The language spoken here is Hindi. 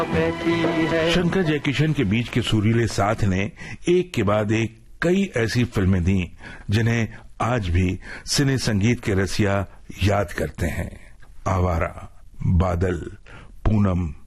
शंकर जयकिशन के बीच के सुरीले साथ ने एक के बाद एक कई ऐसी फिल्में दी जिन्हें आज भी सिने संगीत के रसिया याद करते हैं। आवारा, बादल, पूनम,